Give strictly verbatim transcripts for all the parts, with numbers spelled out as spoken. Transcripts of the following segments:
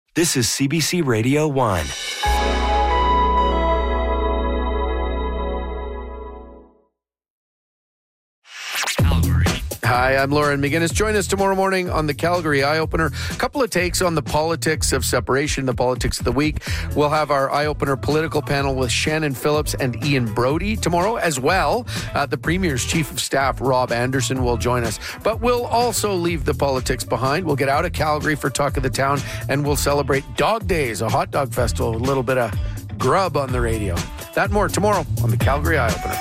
This is C B C Radio one. Hi, I'm Lauren McGinnis. Join us tomorrow morning on the Calgary Eye Opener. A couple of takes on the politics of separation, the politics of the week. We'll have our Eye Opener political panel with Shannon Phillips and Ian Brody tomorrow as well. Uh, the Premier's Chief of Staff, Rob Anderson, will join us. But we'll also leave the politics behind. We'll get out of Calgary for Talk of the Town, and we'll celebrate Dog Days, a hot dog festival, a little bit of grub on the radio. That and more tomorrow on the Calgary Eye Opener.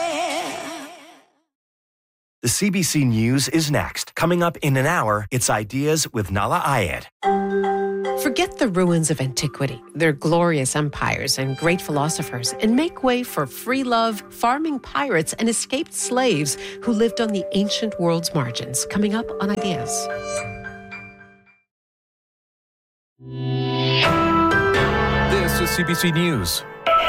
The C B C News is next. Coming up in an hour, it's Ideas with Nala Ayed. Forget the ruins of antiquity, their glorious empires and great philosophers, and make way for free love, farming pirates, and escaped slaves who lived on the ancient world's margins. Coming up on Ideas. This is C B C News.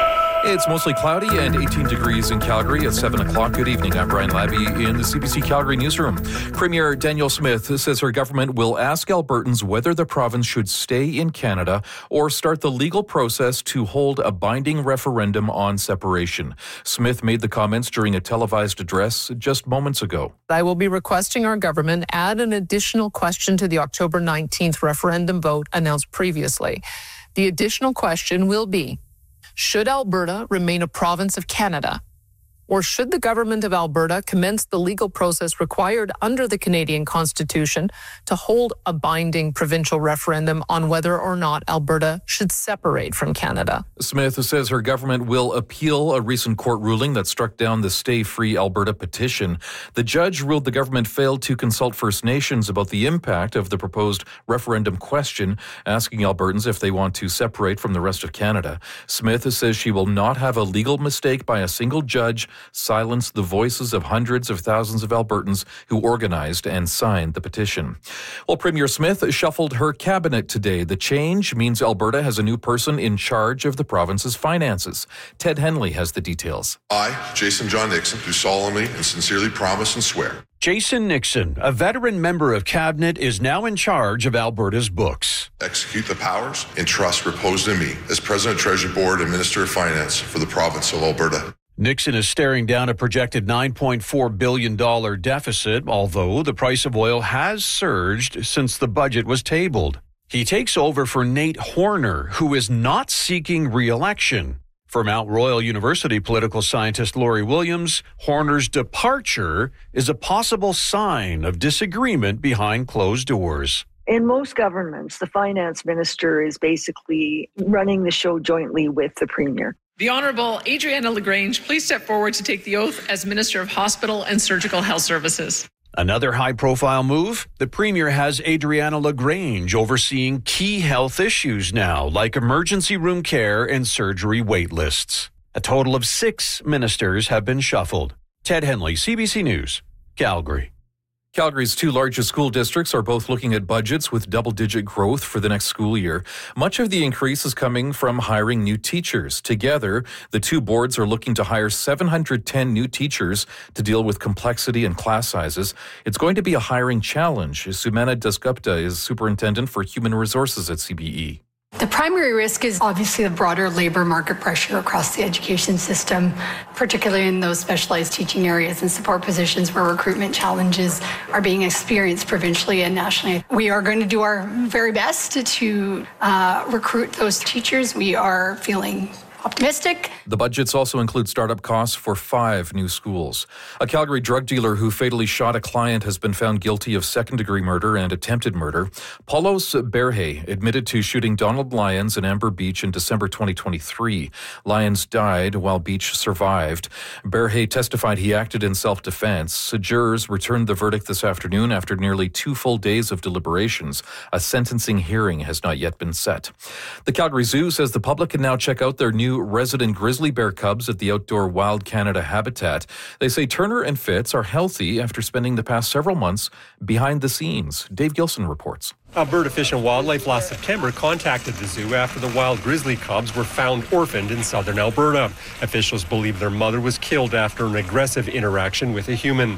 It's mostly cloudy and eighteen degrees in Calgary at seven o'clock. Good evening. I'm Brian Labby in the C B C Calgary newsroom. Premier Danielle Smith says her government will ask Albertans whether the province should stay in Canada or start the legal process to hold a binding referendum on separation. Smith made the comments during a televised address just moments ago. I will be requesting our government add an additional question to the October nineteenth referendum vote announced previously. The additional question will be, should Alberta remain a province of Canada, or should the government of Alberta commence the legal process required under the Canadian Constitution to hold a binding provincial referendum on whether or not Alberta should separate from Canada? Smith says her government will appeal a recent court ruling that struck down the Stay Free Alberta petition. The judge ruled the government failed to consult First Nations about the impact of the proposed referendum question, asking Albertans if they want to separate from the rest of Canada. Smith says she will not have a legal mistake by a single judge silence the voices of hundreds of thousands of Albertans who organized and signed the petition. Well, Premier Smith shuffled her cabinet today. The change means Alberta has a new person in charge of the province's finances. Ted Henley has the details. I, Jason John Nixon, do solemnly and sincerely promise and swear. Jason Nixon, a veteran member of Cabinet, is now in charge of Alberta's books. Execute the powers and trust reposed in me as President, Treasury Board, and Minister of Finance for the province of Alberta. Nixon is staring down a projected nine point four billion dollars deficit, although the price of oil has surged since the budget was tabled. He takes over for Nate Horner, who is not seeking re-election. For Mount Royal University political scientist Laurie Williams, Horner's departure is a possible sign of disagreement behind closed doors. In most governments, the finance minister is basically running the show jointly with the premier. The Honourable Adriana LaGrange, please step forward to take the oath as Minister of Hospital and Surgical Health Services. Another high-profile move, the Premier has Adriana LaGrange overseeing key health issues now, like emergency room care and surgery wait lists. A total of six ministers have been shuffled. Ted Henley, C B C News, Calgary. Calgary's two largest school districts are both looking at budgets with double-digit growth for the next school year. Much of the increase is coming from hiring new teachers. Together, the two boards are looking to hire seven hundred ten new teachers to deal with complexity and class sizes. It's going to be a hiring challenge. Sumana Dasgupta is superintendent for human resources at C B E. The primary risk is obviously the broader labor market pressure across the education system, particularly in those specialized teaching areas and support positions where recruitment challenges are being experienced provincially and nationally. We are going to do our very best to uh, recruit those teachers. We are feeling optimistic. The budgets also include startup costs for five new schools. A Calgary drug dealer who fatally shot a client has been found guilty of second-degree murder and attempted murder. Paulos Berhe admitted to shooting Donald Lyons in Amber Beach in December twenty twenty-three. Lyons died while Beach survived. Berhe testified he acted in self-defense. Jurors returned the verdict this afternoon after nearly two full days of deliberations. A sentencing hearing has not yet been set. The Calgary Zoo says the public can now check out their new resident grizzly bear cubs at the outdoor Wild Canada habitat. They say Turner and Fitz are healthy after spending the past several months behind the scenes. Dave Gilson reports. Alberta Fish and Wildlife last September contacted the zoo after the wild grizzly cubs were found orphaned in southern Alberta. Officials believe their mother was killed after an aggressive interaction with a human.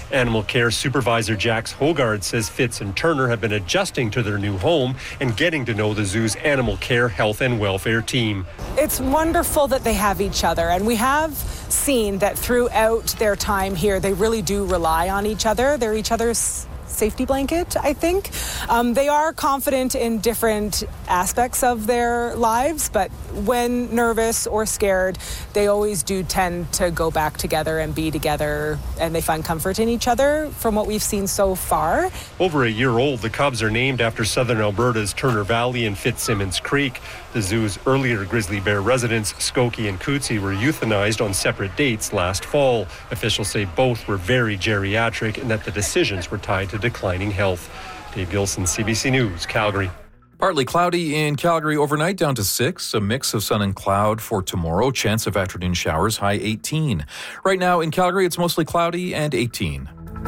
Animal Care Supervisor Jax Hogard says Fitz and Turner have been adjusting to their new home and getting to know the zoo's animal care, health and welfare team. It's wonderful that they have each other, and we have seen that throughout their time here, they really do rely on each other. They're each other's safety blanket, I think. Um, they are confident in different aspects of their lives, but when nervous or scared, they always do tend to go back together and be together, and they find comfort in each other from what we've seen so far. Over a year old, the cubs are named after southern Alberta's Turner Valley and Fitzsimmons Creek. The zoo's earlier grizzly bear residents, Skokie and Coetzee, were euthanized on separate dates last fall. Officials say both were very geriatric and that the decisions were tied to declining health. Dave Gilson, C B C News, Calgary. Partly cloudy in Calgary overnight, down to six. A mix of sun and cloud for tomorrow. Chance of afternoon showers, high eighteen. Right now in Calgary, it's mostly cloudy and eighteen.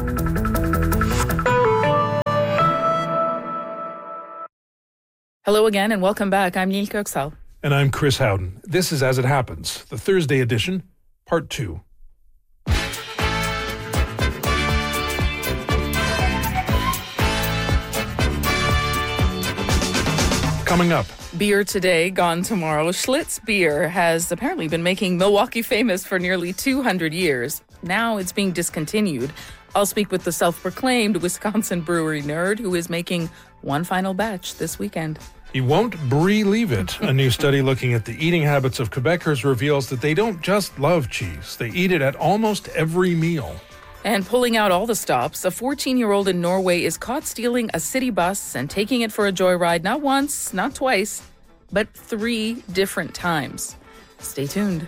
Hello again and welcome back. I'm Neil Kirksall. And I'm Chris Howden. This is As It Happens, the Thursday edition, part two. Coming up. Beer today, gone tomorrow. Schlitz Beer has apparently been making Milwaukee famous for nearly two hundred years. Now it's being discontinued. I'll speak with the self-proclaimed Wisconsin brewery nerd who is making one final batch this weekend. You won't believe it. A new study looking at the eating habits of Quebecers reveals that they don't just love cheese. They eat it at almost every meal. And pulling out all the stops, a fourteen-year-old in Norway is caught stealing a city bus and taking it for a joyride not once, not twice, but three different times. Stay tuned.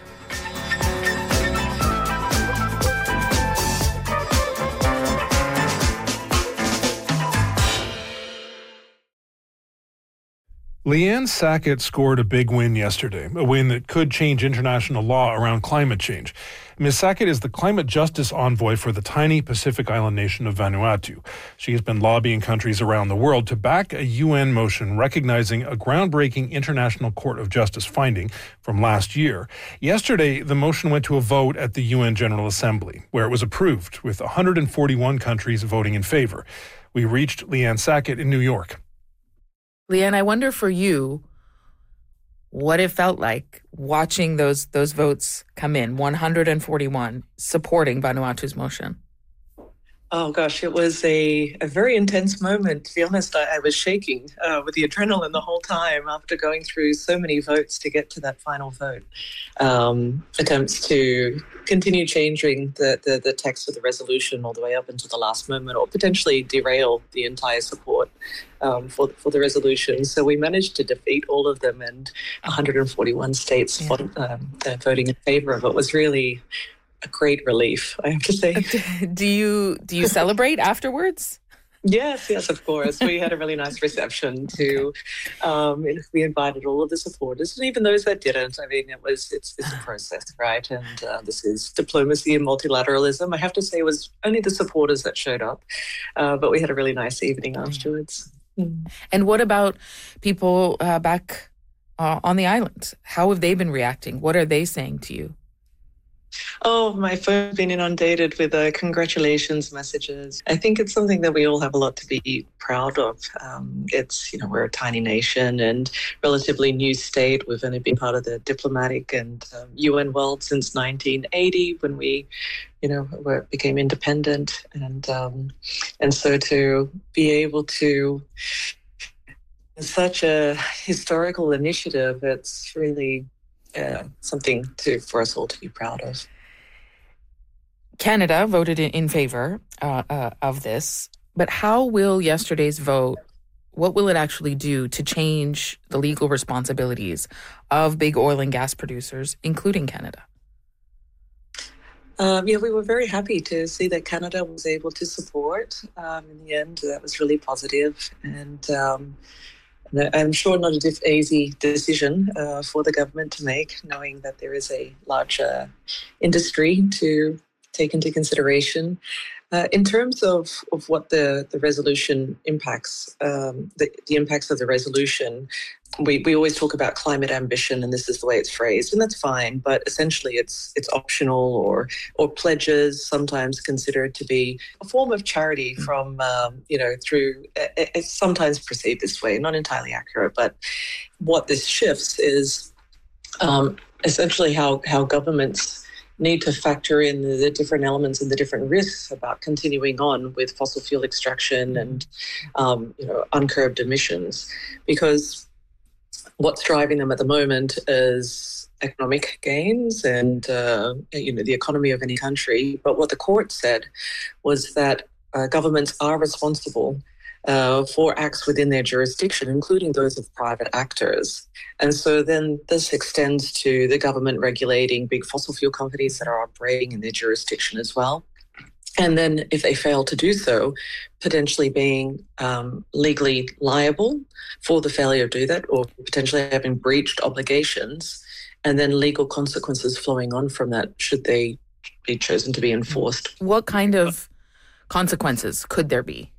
Leanne Sackett scored a big win yesterday, a win that could change international law around climate change. Miz Sackett is the climate justice envoy for the tiny Pacific island nation of Vanuatu. She has been lobbying countries around the world to back a U N motion recognizing a groundbreaking International Court of Justice finding from last year. Yesterday, the motion went to a vote at the U N General Assembly, where it was approved, with one hundred forty-one countries voting in favor. We reached Leanne Sackett in New York. Leanne, I wonder for you what it felt like watching those those votes come in, one hundred forty-one supporting Vanuatu's motion. Oh, gosh, it was a, a very intense moment. To be honest, I, I was shaking uh, with the adrenaline the whole time after going through so many votes to get to that final vote. Um, attempts to continue changing the, the, the text of the resolution all the way up until the last moment, or potentially derail the entire support um, for, for the resolution. So we managed to defeat all of them, and one hundred forty-one states yeah. vote, um, uh, voting in favor of it was really a great relief, I have to say. Do you do you celebrate afterwards? Yes, yes, of course. We had a really nice reception too. Um, we invited all of the supporters, and even those that didn't. I mean, it was it's, it's a process, right? And uh, this is diplomacy and multilateralism. I have to say, it was only the supporters that showed up, uh, but we had a really nice evening afterwards. Mm. And what about people uh, back uh, on the island? How have they been reacting? What are they saying to you? Oh, my phone's been inundated with uh, congratulations messages. I think it's something that we all have a lot to be proud of. Um, it's, you know, we're a tiny nation and relatively new state. We've only been part of the diplomatic and um, U N world since nineteen eighty, when we, you know, were, became independent. And, um, and so to be able to, such a historical initiative, it's really Uh, something to for us all to be proud of. Canada voted in, in favor uh, uh, of this, but how will yesterday's vote, what will it actually do to change the legal responsibilities of big oil and gas producers, including Canada? Um, yeah, we were very happy to see that Canada was able to support. Um, in the end, that was really positive, and um, I'm sure not an easy decision uh, for the government to make, knowing that there is a large uh, industry to take into consideration. Uh, in terms of, of what the, the resolution impacts, um, the, the impacts of the resolution, we, we always talk about climate ambition, and this is the way it's phrased, and that's fine. But essentially, it's it's optional, or or pledges, sometimes considered to be a form of charity from um, you know through. It's sometimes perceived this way, not entirely accurate. But what this shifts is um, essentially how how governments need to factor in the, the different elements and the different risks about continuing on with fossil fuel extraction and um, you know uncurbed emissions, because what's driving them at the moment is economic gains and uh, you know the economy of any country. But what the court said was that uh, governments are responsible Uh, for acts within their jurisdiction, including those of private actors. And so then this extends to the government regulating big fossil fuel companies that are operating in their jurisdiction as well. And then if they fail to do so, potentially being um, legally liable for the failure to do that, or potentially having breached obligations, and then legal consequences flowing on from that should they be chosen to be enforced. What kind of consequences could there be?